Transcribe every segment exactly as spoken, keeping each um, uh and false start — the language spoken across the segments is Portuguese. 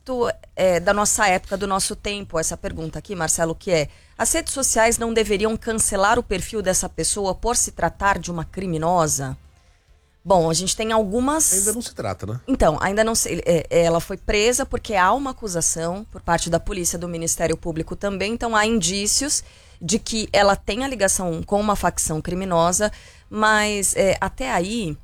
muito é, da nossa época, do nosso tempo, essa pergunta aqui, Marcelo, que é: as redes sociais não deveriam cancelar o perfil dessa pessoa por se tratar de uma criminosa? Bom, a gente tem algumas... Ainda não se trata, né? Então, ainda não se... É, ela foi presa porque há uma acusação por parte da polícia, do Ministério Público também, então há indícios de que ela tem a ligação com uma facção criminosa, mas é, até aí...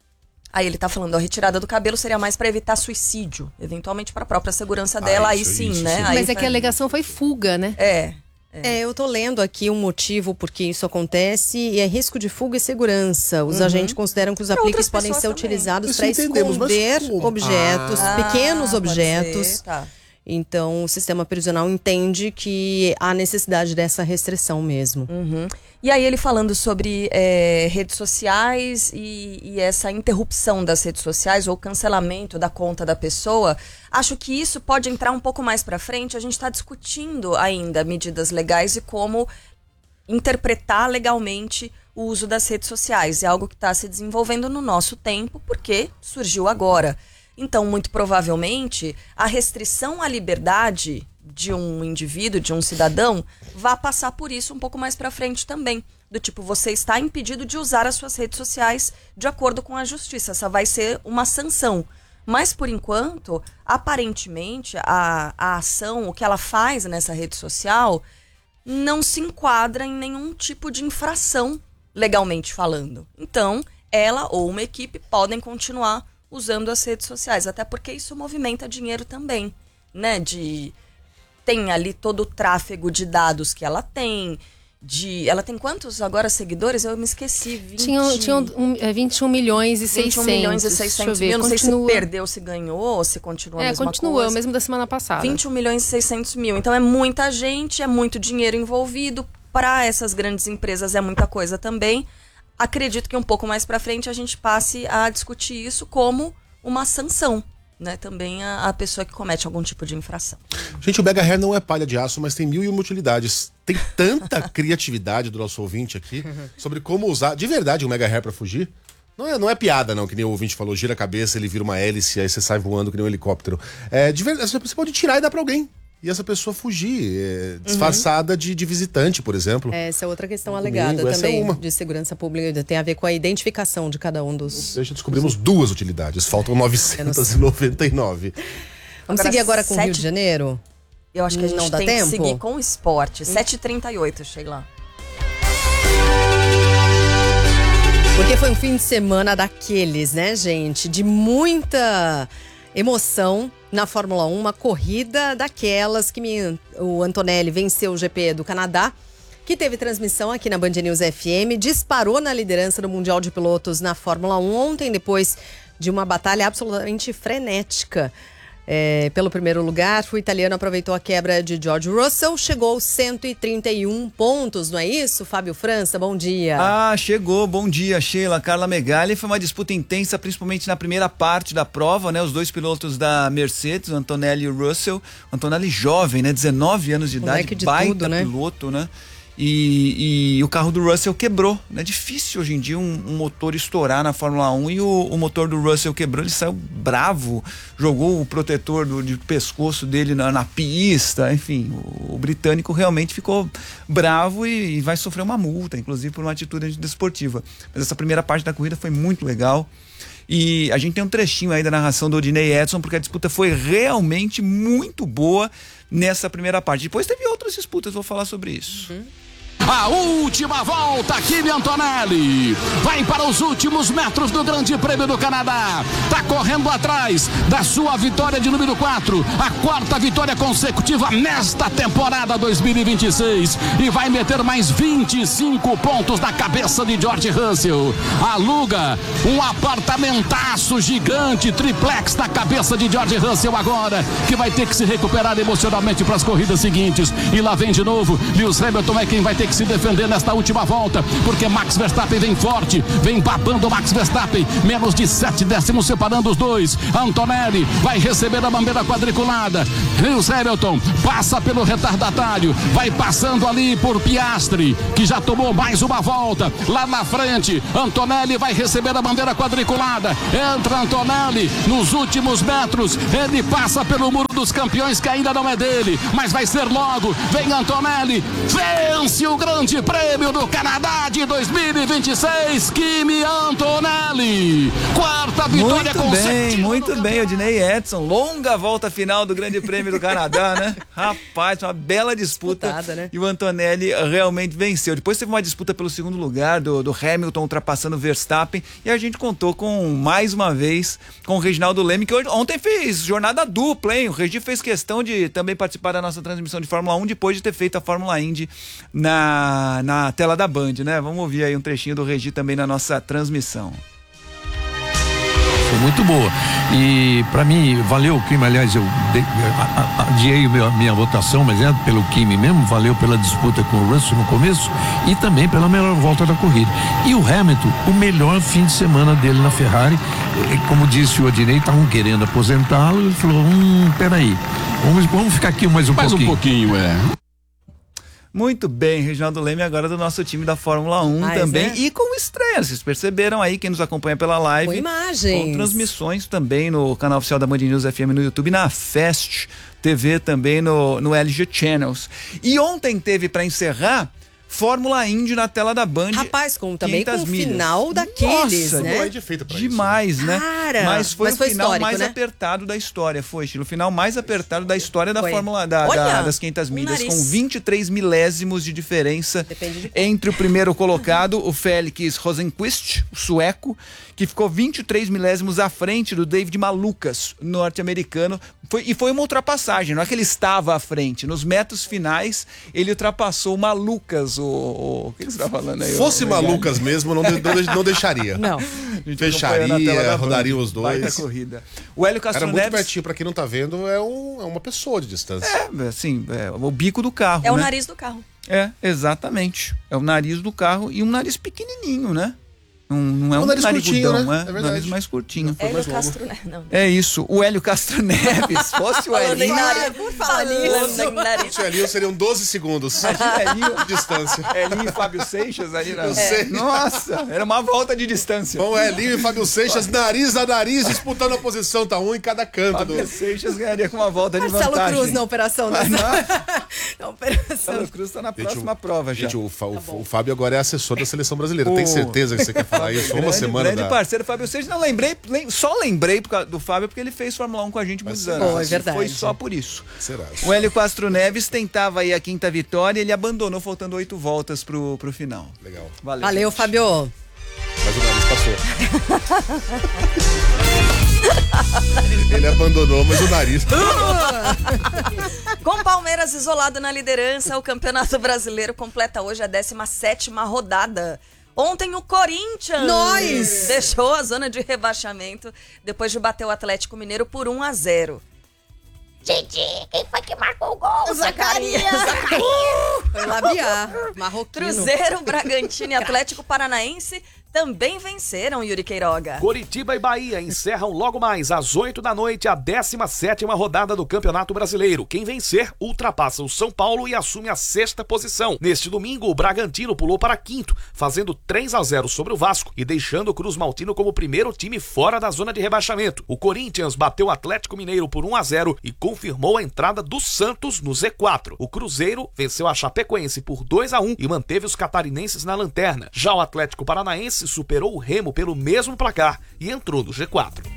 Aí ele tá falando, a retirada do cabelo seria mais para evitar suicídio, eventualmente para a própria segurança dela, ah, isso, aí sim, isso, né? Sim. Aí mas é foi... que a alegação foi fuga, né? É. É. é, eu tô lendo aqui um motivo porque isso acontece e é risco de fuga e segurança. Os uhum. agentes consideram que os apliques podem ser também. utilizados para esconder objetos, ah, pequenos objetos. Tá. Então, o sistema prisional entende que há necessidade dessa restrição mesmo. Uhum. E aí ele falando sobre é, redes sociais e, e essa interrupção das redes sociais ou cancelamento da conta da pessoa, acho que isso pode entrar um pouco mais para frente. A gente está discutindo ainda medidas legais e como interpretar legalmente o uso das redes sociais. É algo que está se desenvolvendo no nosso tempo, porque surgiu agora. Então, muito provavelmente, a restrição à liberdade de um indivíduo, de um cidadão, vai passar por isso um pouco mais para frente também. Do tipo, você está impedido de usar as suas redes sociais de acordo com a justiça. Essa vai ser uma sanção. Mas, por enquanto, aparentemente, a, a ação, o que ela faz nessa rede social, não se enquadra em nenhum tipo de infração, legalmente falando. Então, ela ou uma equipe podem continuar usando as redes sociais, até porque isso movimenta dinheiro também, né? De, tem ali todo o tráfego de dados que ela tem, de, ela tem quantos agora seguidores? Eu me esqueci. vinte... Tinham, tinham um, é, vinte e um milhões e seiscentos. vinte e um milhões e seiscentos mil, não continua... sei se perdeu, se ganhou, ou se continua é, a mesma continua, coisa. É, o mesmo da semana passada. vinte e um milhões e seiscentos mil, então é muita gente, é muito dinheiro envolvido, para essas grandes empresas é muita coisa também. Acredito que um pouco mais para frente a gente passe a discutir isso como uma sanção, né? Também a, a pessoa que comete algum tipo de infração. Gente, o Mega Hair não é palha de aço, mas tem mil e uma utilidades. Tem tanta criatividade do nosso ouvinte aqui sobre como usar de verdade o Mega Hair para fugir. Não é, não é piada, não, que nem o ouvinte falou, gira a cabeça, ele vira uma hélice, aí você sai voando que nem um helicóptero. É, de verdade, você pode tirar e dar para alguém. E essa pessoa fugir, é, disfarçada uhum. de, de visitante, por exemplo. Essa é outra questão alegada Domingo, também, é uma. de segurança pública, tem a ver com a identificação de cada um dos... Já descobrimos dos... duas utilidades, faltam novecentos e noventa e nove. Vamos agora, seguir agora com o sete... Rio de Janeiro? Eu acho que a gente Não dá tem tempo? que seguir com o esporte. Hum. sete e trinta e oito, Sheila. Porque foi um fim de semana daqueles, né, gente? De muita emoção na Fórmula um, uma corrida daquelas que me, o Antonelli venceu o G P do Canadá, que teve transmissão aqui na Band News F M, disparou na liderança do Mundial de Pilotos na Fórmula um ontem, depois de uma batalha absolutamente frenética. É, pelo primeiro lugar, o italiano aproveitou a quebra de George Russell, chegou aos cento e trinta e um pontos, não é isso? Fábio França, bom dia. Ah, chegou, bom dia, Sheila, Carla Megali. Foi uma disputa intensa, principalmente na primeira parte da prova, né? Os dois pilotos da Mercedes, o Antonelli e o Russell. O Antonelli jovem, né? dezenove anos de idade, de baita tudo, né? piloto, né? E, e o carro do Russell quebrou, né? Difícil hoje em dia um, um motor estourar na Fórmula um e o, o motor do Russell quebrou, ele saiu bravo, jogou o protetor do, de pescoço dele na, na pista, enfim, o, o britânico realmente ficou bravo e, e vai sofrer uma multa, inclusive por uma atitude antidesportiva. Mas essa primeira parte da corrida foi muito legal. E a gente tem um trechinho aí da narração do Odinei Edson, porque a disputa foi realmente muito boa nessa primeira parte. Depois teve outras disputas, vou falar sobre isso. Uhum. A última volta, Kimi Antonelli vai para os últimos metros do Grande Prêmio do Canadá, tá correndo atrás da sua vitória de número quatro, a quarta vitória consecutiva nesta temporada dois mil e vinte e seis, e vai meter mais vinte e cinco pontos na cabeça de George Russell. Aluga um apartamentaço gigante, triplex na cabeça de George Russell agora, que vai ter que se recuperar emocionalmente para as corridas seguintes. E lá vem de novo, Lewis Hamilton é quem vai ter que se defender nesta última volta, porque Max Verstappen vem forte, vem babando Max Verstappen, menos de sete décimos separando os dois. Antonelli vai receber a bandeira quadriculada. Lewis Hamilton passa pelo retardatário, vai passando ali por Piastri, que já tomou mais uma volta. Lá na frente, Antonelli vai receber a bandeira quadriculada. Entra Antonelli nos últimos metros, ele passa pelo muro dos campeões, que ainda não é dele, mas vai ser logo. Vem Antonelli, vence o Grande Prêmio do Canadá de dois mil e vinte e seis, Kimi Antonelli, quarta vitória Muito consecutiva. bem, muito bem, Odinei Edson, longa volta final do Grande Prêmio do Canadá, né? Rapaz, uma bela disputa. Disputada, né? E o Antonelli realmente venceu. Depois teve uma disputa pelo segundo lugar do, do Hamilton ultrapassando o Verstappen, e a gente contou com, mais uma vez, com o Reginaldo Leme, que hoje, ontem fez jornada dupla, hein? O Regi fez questão de também participar da nossa transmissão de Fórmula um, depois de ter feito a Fórmula Indy na, na tela da Band, né? Vamos ouvir aí um trechinho do Regi também na nossa transmissão. Foi muito boa. E para mim, valeu o Kimi. Aliás, eu de, adiei a minha votação, mas é pelo Kimi mesmo. Valeu pela disputa com o Russell no começo e também pela melhor volta da corrida. E o Hamilton, o melhor fim de semana dele na Ferrari. Como disse o Odinei, estavam querendo aposentá-lo. Ele falou: hum, peraí, vamos, vamos ficar aqui mais um Mais pouquinho. um pouquinho, é. Muito bem, Reginaldo Leme agora do nosso time da Fórmula um Mas, também. né? E com estreia, vocês perceberam aí, quem nos acompanha pela live. Com imagens. Com transmissões também no canal oficial da Band News F M no YouTube, na Fast T V também no, no L G Channels. E ontem teve, para encerrar, Fórmula Indy na tela da Band. Rapaz, com, também com o milhas. final daqueles, Nossa, né? É de feito pra Demais, isso, né? Cara, mas foi mas o foi final histórico, mais né? apertado da história, foi, estilo, o final mais apertado da história da Foi. Fórmula da, Olha, da- das quinhentas um milhas, nariz. com vinte e três milésimos de diferença Depende de- entre o primeiro colocado, o Felix Rosenqvist, o sueco, que ficou vinte e três milésimos à frente do David Malukas, norte-americano. Foi, e foi uma ultrapassagem, não é que ele estava à frente. Nos metros finais, ele ultrapassou o Malukas, o... o, o que você está falando aí? Fosse o, malucas mesmo, não, de- não de- não deixaria. Não. Fecharia, rodaria os Baita dois. corrida. O Hélio Era Castro muito Neves, pertinho, pra quem não tá vendo, é, um, é uma pessoa de distância. é, assim, é o bico do carro, É o né? nariz do carro. É, exatamente. É o nariz do carro e um nariz pequenininho, né? Não, não é Um um, nariz narigudão, curtinho, né? é, É um verdade. nariz mais curtinho. Foi mais Hélio longo. Castro, né? Não. É isso, o Hélio Castro Neves, fosse o Falando em Elinho, nariz, por falar falando nisso. em nariz. Se ali seriam doze segundos Elinho, de distância. Elinho e Fábio Seixas ali na... Eu sei. Nossa, era uma volta de distância. Bom, Elinho e Fábio Seixas, nariz a nariz, disputando a posição, tá um em cada canto. Fábio Do... Seixas ganharia com uma volta de Marcelo vantagem. Cruz na operação. Ah, Né? não. Na operação. Marcelo Cruz tá na Gente, próxima o- prova já. Gente, o, Fa- o, o Fábio agora é assessor da seleção brasileira. O- Tem certeza que você quer falar isso? Uma grande, semana grande da... parceiro Fábio Seixas, não lembrei, lem- só lembrei por causa do Fábio porque ele fez Fórmula um com a gente muitos será? anos. Pô, é verdade. Foi só por isso. Será? O Hélio Castro Neves tentava aí a quinta vitória e ele abandonou faltando oito voltas pro, pro final. Legal. Valeu. Valeu, gente. Fábio. Mas o nariz passou. Ele abandonou, mas o nariz... Com Palmeiras isolado na liderança, o Campeonato Brasileiro completa hoje a décima sétima rodada. Ontem o Corinthians Nós! deixou a zona de rebaixamento depois de bater o Atlético Mineiro por um a zero. Gente, quem foi que marcou o gol? Zacarias! Foi labiar. Marroquino. Cruzeiro, Bragantino e Atlético Paranaense também venceram, Yuri Queiroga. Coritiba e Bahia encerram logo mais às oito da noite a décima sétima rodada do Campeonato Brasileiro. Quem vencer ultrapassa o São Paulo e assume a sexta posição. Neste domingo, o Bragantino pulou para quinto, fazendo três a zero sobre o Vasco e deixando o Cruz Maltino como primeiro time fora da zona de rebaixamento. O Corinthians bateu o Atlético Mineiro por um a zero e confirmou a entrada do Santos no Z quatro. O Cruzeiro venceu a Chapecoense por dois a um e manteve os catarinenses na lanterna. Já o Atlético Paranaense superou o Remo pelo mesmo placar e entrou no G quatro.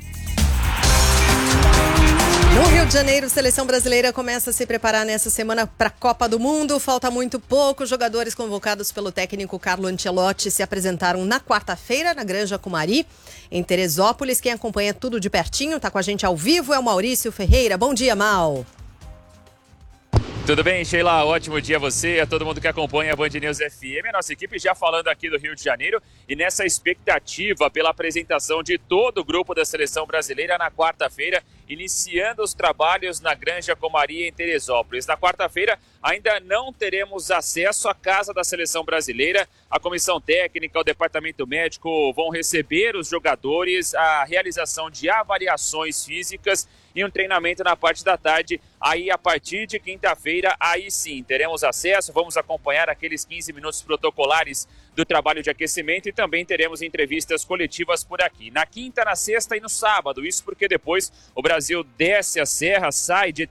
No Rio de Janeiro, a seleção brasileira começa a se preparar nessa semana para a Copa do Mundo. Falta muito pouco. Jogadores convocados pelo técnico Carlo Ancelotti se apresentaram na quarta-feira na Granja Comari, em Teresópolis. Quem acompanha tudo de pertinho, está com a gente ao vivo, é o Maurício Ferreira. Bom dia, Mal. Tudo bem, Sheila? Ótimo dia a você e a todo mundo que acompanha a Band News F M. A nossa equipe já falando aqui do Rio de Janeiro e nessa expectativa pela apresentação de todo o grupo da seleção brasileira na quarta-feira iniciando os trabalhos na Granja Comaria em Teresópolis. Na quarta-feira ainda não teremos acesso à casa da seleção brasileira. A comissão técnica, o departamento médico vão receber os jogadores, a realização de avaliações físicas e um treinamento na parte da tarde. Aí, a partir de quinta-feira, aí sim, teremos acesso, vamos acompanhar aqueles quinze minutos protocolares do trabalho de aquecimento e também teremos entrevistas coletivas por aqui. Na quinta, na sexta e no sábado, isso porque depois o Brasil desce a serra, sai de